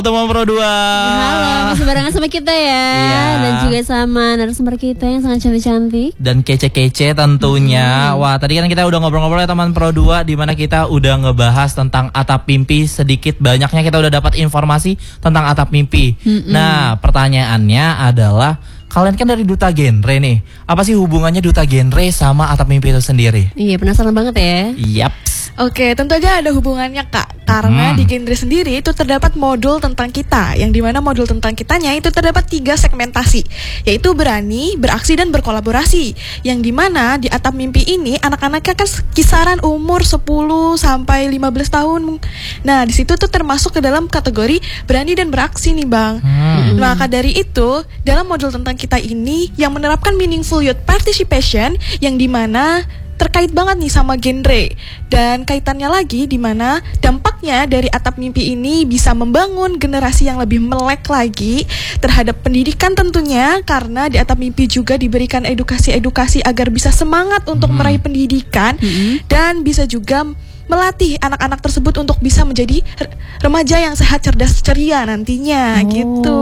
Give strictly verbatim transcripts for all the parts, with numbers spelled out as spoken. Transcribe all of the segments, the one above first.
Teman Pro dua. Halo, masih barengan sama kita ya. Iya. Dan juga sama narasumber kita yang sangat cantik-cantik Dan kece-kece tentunya. hmm. Wah, tadi kan kita udah ngobrol-ngobrol ya teman Pro dua, dimana kita udah ngebahas tentang atap mimpi. Sedikit banyaknya kita udah dapat informasi tentang atap mimpi. hmm. Nah, pertanyaannya adalah, kalian kan dari Duta Genre nih, apa sih hubungannya Duta Genre sama atap mimpi itu sendiri? Iya, penasaran banget ya. Yaps. Oke, tentu aja ada hubungannya Kak. Karena hmm. di Genre sendiri itu terdapat modul tentang kita, yang dimana modul tentang kitanya itu terdapat tiga segmentasi, yaitu berani, beraksi, dan berkolaborasi. Yang dimana di atap mimpi ini anak-anaknya kan kisaran umur sepuluh sampai lima belas tahun. Nah, di situ tuh termasuk ke dalam kategori berani dan beraksi nih Bang. hmm. Maka dari itu, dalam modul tentang kita ini yang menerapkan meaningful youth participation, yang dimana terkait banget nih sama genre, dan kaitannya lagi di mana dampaknya dari atap mimpi ini bisa membangun generasi yang lebih melek lagi terhadap pendidikan tentunya, karena di atap mimpi juga diberikan edukasi-edukasi agar bisa semangat untuk hmm. meraih pendidikan hmm. dan bisa juga melatih anak-anak tersebut untuk bisa menjadi remaja yang sehat, cerdas, ceria nantinya. Oh, gitu.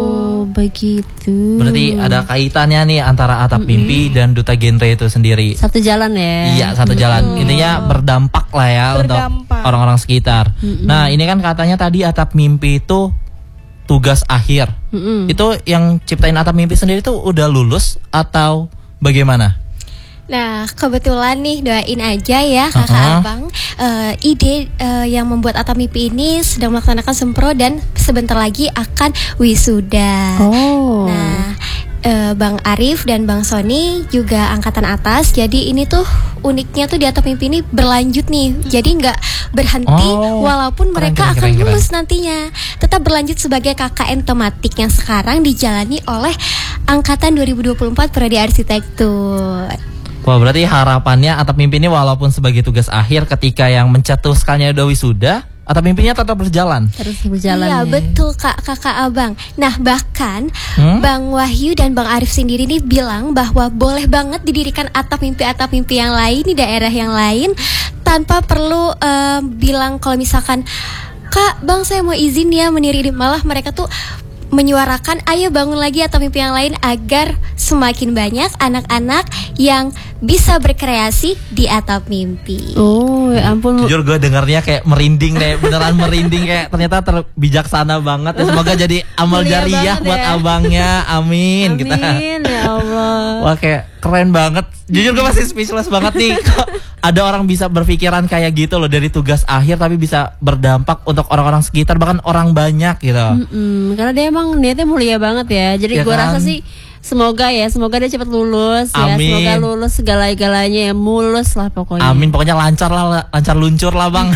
Begitu. Berarti ada kaitannya nih antara atap mm-hmm. mimpi dan Duta Genre itu sendiri. Satu jalan ya. Iya, satu mm-hmm. jalan. Intinya berdampak lah ya berdampak. Untuk orang-orang sekitar. Mm-hmm. Nah, ini kan katanya tadi atap mimpi itu tugas akhir. Mm-hmm. Itu yang ciptain atap mimpi sendiri tuh udah lulus atau bagaimana? Nah, kebetulan nih doain aja ya kakak uh-huh. abang, uh, ide uh, yang membuat atap mimpi ini sedang melaksanakan sempro dan sebentar lagi akan wisuda. Oh. Nah, uh, Bang Arif dan Bang Sony juga angkatan atas, jadi ini tuh uniknya tuh di atap mimpi ini berlanjut nih, jadi nggak berhenti oh, walaupun keren, mereka keren, akan keren, lulus keren. nantinya, tetap berlanjut sebagai K K N tematik yang sekarang dijalani oleh angkatan dua ribu dua puluh empat Prodi Arsitektur. Wah, berarti harapannya atap mimpi ini walaupun sebagai tugas akhir, ketika yang mencetuskannya udah wisuda, atap mimpinya tetap berjalan. Terus berjalan. Iya, ya. betul Kak, kakak abang. Nah, bahkan hmm? Bang Wahyu dan Bang Arif sendiri nih bilang bahwa boleh banget didirikan atap mimpi-atap mimpi yang lain di daerah yang lain tanpa perlu uh, bilang kalau misalkan, Kak, Bang saya mau izin ya mendirikan. Malah mereka tuh menyuarakan ayo bangun lagi atap mimpi yang lain agar semakin banyak anak-anak yang bisa berkreasi di atap mimpi. Oh, ya ampun. Jujur gue dengarnya kayak merinding deh, beneran merinding, kayak ternyata terbijaksana banget. Ya, semoga jadi amal jariah buat ya. abangnya. Amin. Amin kita. Ya Allah. Wah, kayak keren banget. Jujur gue masih speechless banget nih. Kok ada orang bisa berpikiran kayak gitu loh, dari tugas akhir tapi bisa berdampak untuk orang-orang sekitar, bahkan orang banyak gitu. Mm-mm, karena dia emang niatnya mulia banget ya. Jadi ya gue kan? rasa sih semoga ya, semoga dia cepat lulus. Amin. Ya, semoga lulus segala-galanya ya, mulus lah pokoknya. Amin, pokoknya lancar lah, lancar luncur lah Bang.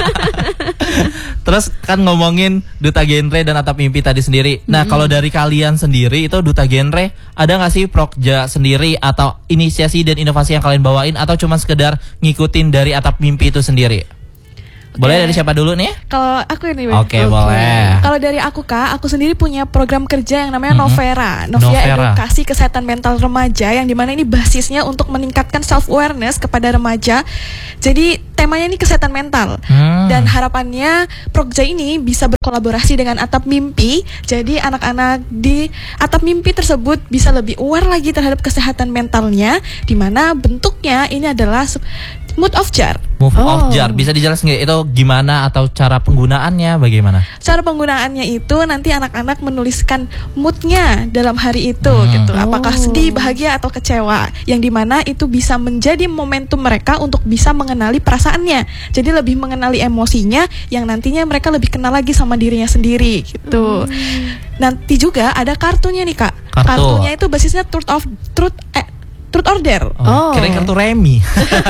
Terus kan ngomongin Duta Genre dan atap mimpi tadi sendiri. Nah, mm-hmm. kalau dari kalian sendiri itu Duta Genre, ada nggak sih Prokja sendiri atau inisiasi dan inovasi yang kalian bawain, atau cuma sekedar ngikutin dari atap mimpi itu sendiri? Boleh dari siapa dulu nih? Kalau aku ini. Oke, okay, okay. boleh. Kalau dari aku Kak, aku sendiri punya program kerja yang namanya mm-hmm. Novera, Novia Novera. Edukasi Kesehatan Mental Remaja, yang dimana ini basisnya untuk meningkatkan self awareness kepada remaja. Jadi temanya ini kesehatan mental. Hmm. Dan harapannya Prokja ini bisa berkolaborasi dengan atap mimpi. Jadi anak-anak di atap mimpi tersebut bisa lebih aware lagi terhadap kesehatan mentalnya, dimana bentuknya ini adalah Mood of Jar. Mood oh. of Jar, bisa dijelasin nggak itu gimana atau cara penggunaannya bagaimana? Cara penggunaannya itu nanti anak-anak menuliskan moodnya dalam hari itu, hmm. gitu. Apakah sedih, bahagia, atau kecewa. Yang dimana itu bisa menjadi momentum mereka untuk bisa mengenali perasaannya. Jadi lebih mengenali emosinya, yang nantinya mereka lebih kenal lagi sama dirinya sendiri, gitu. Hmm. Nanti juga ada kartunya nih Kak. Kartu. Kartunya itu basisnya truth of truth. Eh, Truth Order. Oh, kira kartu remi.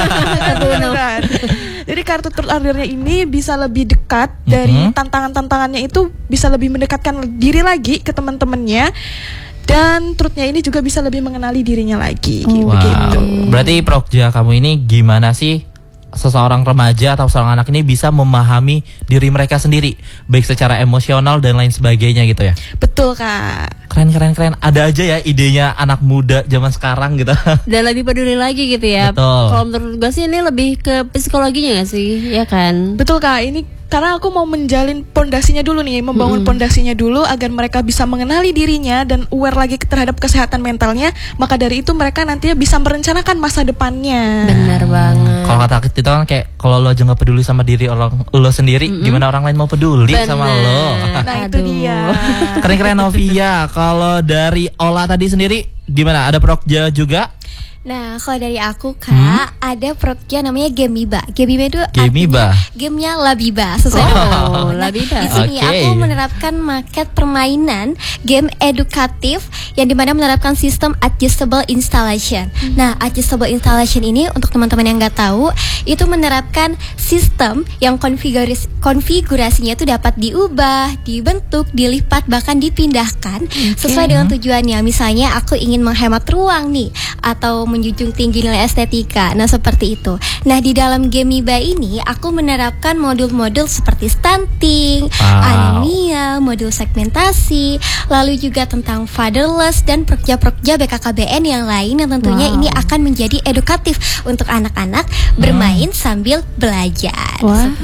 Jadi kartu Truth Ordernya ini bisa lebih dekat dari mm-hmm. tantangan-tantangannya, itu bisa lebih mendekatkan diri lagi ke teman-temannya, dan truthnya ini juga bisa lebih mengenali dirinya lagi. Oh, wow. Gitu. Berarti Prokja kamu ini gimana sih seseorang remaja atau seorang anak ini bisa memahami diri mereka sendiri, baik secara emosional dan lain sebagainya gitu ya? Betul Kak. Keren keren keren. Ada aja ya idenya anak muda zaman sekarang gitu. Dan lebih peduli lagi gitu ya. Betul. Kalau menurut gue sih ini lebih ke psikologinya gak sih, ya kan? Betul Kak. Ini karena aku mau menjalin pondasinya dulu nih, membangun pondasinya dulu agar mereka bisa mengenali dirinya dan aware lagi terhadap kesehatan mentalnya. Maka dari itu mereka nantinya bisa merencanakan masa depannya. Benar banget. Kalau kata kita kan kayak kalau lo aja nggak peduli sama diri orang lo sendiri, mm-hmm. gimana orang lain mau peduli Bener. sama lo? Nah itu dia. Keren-keren Novia. Kalau dari Ola tadi sendiri gimana? Ada Prokja juga? Nah, kalau dari aku Kak, hmm? ada produknya namanya Gamiba. Gamiba itu Gamiba. artinya gamenya Labiba, sesuai oh, nama. Labiba. Di sini okay. aku menerapkan market permainan game edukatif yang dimana menerapkan sistem adjustable installation. Hmm. Nah, adjustable installation ini untuk teman-teman yang nggak tahu, itu menerapkan sistem yang konfigurasi konfigurasinya itu dapat diubah, dibentuk, dilipat, bahkan dipindahkan okay. sesuai dengan tujuannya. Misalnya aku ingin menghemat ruang nih, atau menjunjung tinggi nilai estetika. Nah, seperti itu. Nah, di dalam Gamiba ini aku menerapkan modul-modul seperti stunting, wow. anemia, modul segmentasi, lalu juga tentang fatherless dan prokja-prokja B K K B N yang lain yang tentunya wow. ini akan menjadi edukatif untuk anak-anak bermain hmm. sambil belajar.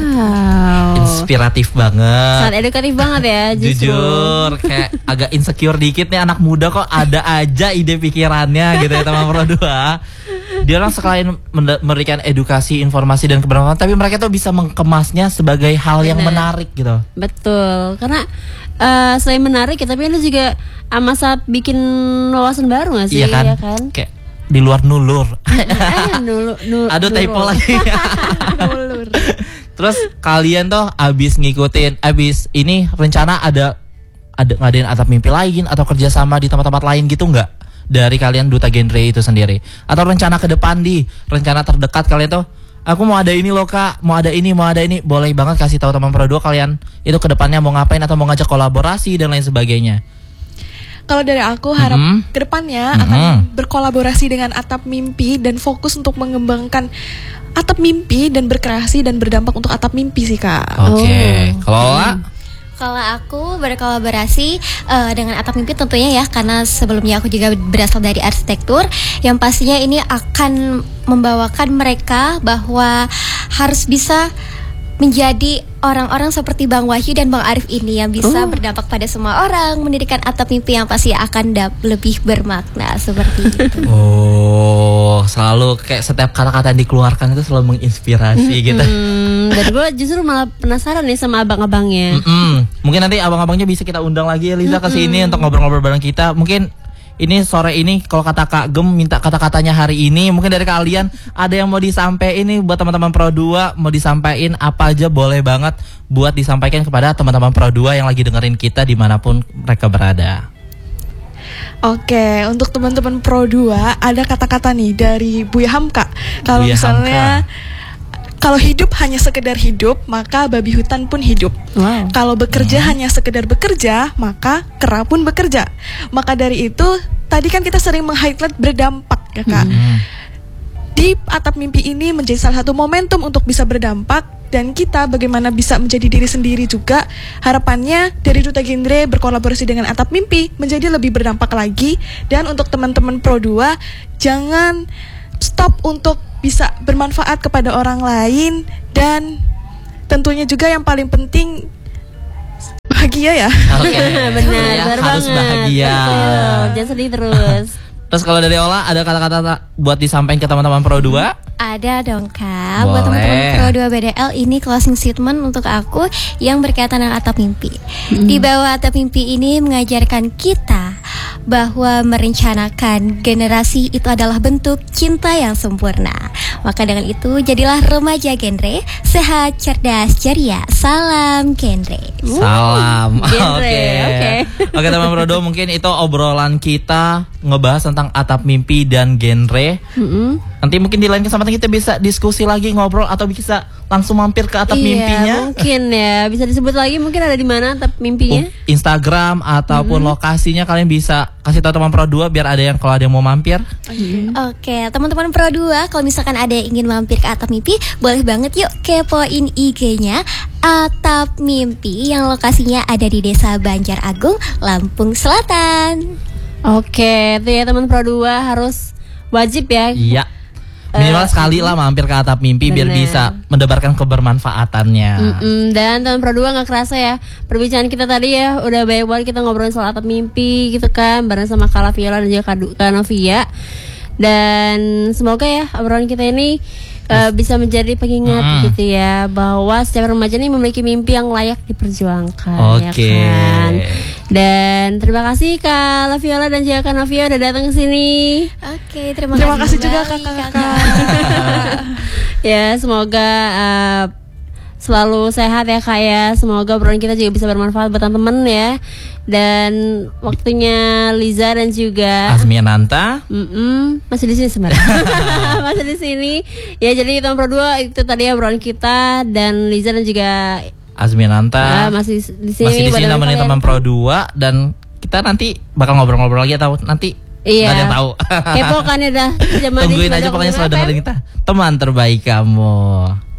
Wow. Inspiratif banget. Sangat edukatif banget ya, justru. Jujur kayak agak insecure dikit nih, anak muda kok ada aja ide pikirannya gitu ya teman Pro dua. Dia orang selain memberikan edukasi, informasi dan kebermanfaatan, tapi mereka tuh bisa mengemasnya sebagai hal Bener. yang menarik gitu. Betul, karena uh, selain menarik ya, tapi ini juga amat sangat bikin wawasan baru nggak sih? Iya kan? Ya kan? Kayak di luar nulur. eh, nulu, nulu, Aduh typo lagi. Nulur. Terus kalian tuh abis ngikutin, abis ini rencana ada ada ngadain atap mimpi lain atau kerjasama di tempat-tempat lain gitu nggak? Dari kalian Duta Genre itu sendiri, atau rencana ke depan di rencana terdekat kalian tuh, aku mau ada ini loh Kak, mau ada ini, mau ada ini, boleh banget kasih tahu teman Pro dua kalian itu ke depannya mau ngapain atau mau ngajak kolaborasi dan lain sebagainya. Kalau dari aku harap mm-hmm. kedepannya mm-hmm. akan berkolaborasi dengan Atap Mimpi dan fokus untuk mengembangkan Atap Mimpi dan berkreasi dan berdampak untuk Atap Mimpi sih Kak. Oke, okay. oh. Kalau hmm. Kalau aku berkolaborasi uh, dengan Atap Mimpi tentunya ya, karena sebelumnya aku juga berasal dari arsitektur, yang pastinya ini akan membawakan mereka bahwa harus bisa menjadi orang-orang seperti Bang Wahyu dan Bang Arif ini yang bisa uh. berdampak pada semua orang, mendirikan Atap Mimpi yang pasti akan dap- lebih bermakna seperti itu. Oh, selalu kayak setiap kata-kata yang dikeluarkan itu selalu menginspirasi mm-hmm. gitu. Dan gue justru malah penasaran nih sama abang-abangnya. Mm-mm. Mungkin nanti abang-abangnya bisa kita undang lagi ya Liza ke sini untuk ngobrol-ngobrol bareng kita. Mungkin ini sore ini kalau kata Kak Gem minta kata-katanya hari ini, mungkin dari kalian ada yang mau disampaikan ini buat teman-teman Pro dua, mau disampaikan apa aja boleh banget buat disampaikan kepada teman-teman Pro dua yang lagi dengerin kita dimanapun mereka berada. Oke, untuk teman-teman Pro dua ada kata-kata nih dari Buya Hamka. Kalau misalnya Hamka. Kalau hidup hanya sekedar hidup, maka babi hutan pun hidup. Wow. Kalau bekerja hmm. hanya sekedar bekerja, maka kera pun bekerja. Maka dari itu, tadi kan kita sering meng-highlight berdampak ya Kak. Hmm. Di Atap Mimpi ini menjadi salah satu momentum untuk bisa berdampak, dan kita bagaimana bisa menjadi diri sendiri juga. Harapannya dari Duta Genre berkolaborasi dengan Atap Mimpi menjadi lebih berdampak lagi. Dan untuk teman-teman Pro dua, jangan stop untuk bisa bermanfaat kepada orang lain, dan tentunya juga yang paling penting bahagia ya. Oke, okay. Benar, ya, banget. Harus bahagia. Betul, jangan sedih terus. Terus kalau dari Ola ada kata-kata buat disampaikan ke teman-teman Pro dua? Ada dong Kak. Buat teman-teman Pro dua B D L, ini closing statement untuk aku yang berkaitan dengan Atap Mimpi. Hmm. Di bawah Atap Mimpi ini mengajarkan kita bahwa merencanakan generasi itu adalah bentuk cinta yang sempurna. Maka dengan itu jadilah remaja genre, sehat, cerdas, ceria. Salam genre. Salam. Oke. Oke. Oke teman Pro dua, mungkin itu obrolan kita ngebahas tentang Atap Mimpi dan genre. Mm-hmm. Nanti mungkin di lain kesempatan kita bisa diskusi lagi, ngobrol, atau bisa langsung mampir ke Atap iya, Mimpinya. Mungkin ya, bisa disebut lagi mungkin ada di mana Atap Mimpinya? Instagram ataupun mm-hmm. lokasinya kalian bisa kasih tahu teman Pro dua biar ada yang kalau ada yang mau mampir. Mm-hmm. Oke, teman-teman Pro dua, kalau misalkan ada yang ingin mampir ke Atap Mimpi, boleh banget yuk kepoin I G-nya Atap Mimpi yang lokasinya ada di Desa Banjar Agung, Lampung Selatan. Oke, itu ya teman Pro dua harus wajib ya. Iya. Minimal sekali lah mampir ke Atap Mimpi biar Bener. bisa mendebarkan kebermanfaatannya. Mm-mm, dan teman Pro dua nggak kerasa ya perbincangan kita tadi ya udah banyak banget kita ngobrolin soal Atap Mimpi gitu kan bareng sama Kala Viola dan juga Kak Kak Novia. Dan semoga ya obrolan kita ini uh, bisa menjadi pengingat Mm. gitu ya bahwa setiap remaja ini memiliki mimpi yang layak diperjuangkan. Oke. Ya kan? Dan terima kasih Kak Laviola dan juga Kak Novia udah datang ke sini. Oke, terima, Terima kasih kasih juga kembali, kakak-kakak. Ya semoga uh, selalu sehat ya Kak ya. Semoga obrolan kita juga bisa bermanfaat buat teman-teman ya. Dan waktunya Liza dan juga Azmiananta. Mm-mm, masih di sini sebenarnya. Masih di sini. Ya jadi teman Pro dua itu tadi obrolan kita dan Liza dan juga Azmiananta. ah, masih di sini. Masih di sini buat nemenin kalian. teman Pro dua dan kita nanti bakal ngobrol-ngobrol lagi atau nanti Iya. nggak ada yang tahu. Kepo kan ya dah. Zaman Tungguin ini aja pada pokoknya komen selalu apa ya? dengerin kita. Teman terbaik kamu.